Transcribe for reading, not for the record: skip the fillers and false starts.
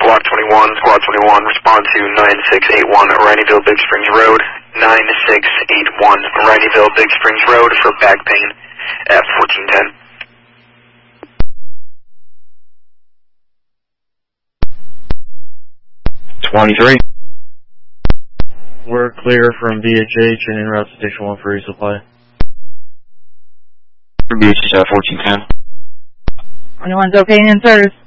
Squad 21, respond to 9681 O'Reillyville, Big Springs Road, 9681 O'Reillyville, Big Springs Road for back pain at 1410. 23. We're clear from BHH and en route to Station 1 for resupply. For BHH at 1410. 21's okay, and sirs.